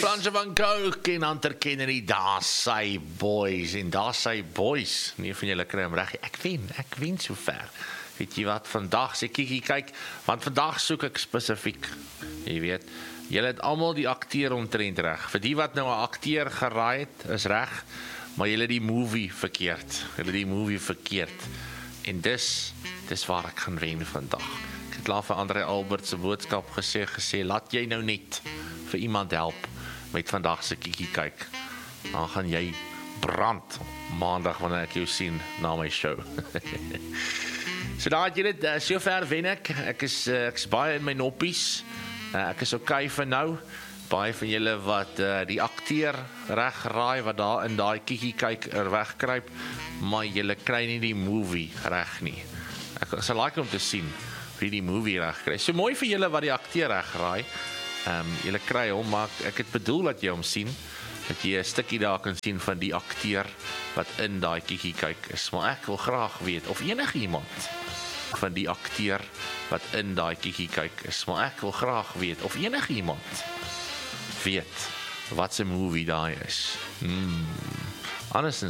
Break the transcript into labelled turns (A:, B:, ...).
A: Fransje van Gogh en Hunter Kennedy, daar sy boys, en daar sy boys, nie van julle kry hom reg, ek wen so ver. Weet jy wat, vandag sê kyk, want vandag soek ek spesifiek, jy weet, julle het almal die akteur omtrent reg, vir die wat nou 'n akteur geraai het, is reg, maar julle die movie verkeerd, en dis waar ek gaan wen vandag. Ek het laat vir André Albert se boodskap gesê, laat jy nou net vir iemand help met vandag se kyk, dan gaan jy brand maandag wanneer ek jou sien na my show. So daar het jy dit, so ver wen ek is baie in my noppies, ek is okay vir nou, baie van julle wat die akteur reg raai, wat daar in daai kyk wegkruip, maar julle kry nie die movie reg nie. Ek sal like om te sien wie die movie reg kry. So mooi vir julle wat die akteur reg raai, julle kry hom, maar ek het bedoel dat jy hom sien, dat jy 'n stukkie daar kan sien van die akteur wat in daai kyk is, maar ek wil graag weet, of enigiemand van die akteur wat in daai kyk is, maar ek wil graag weet, of enigiemand weet wat se movie daai is. Andersins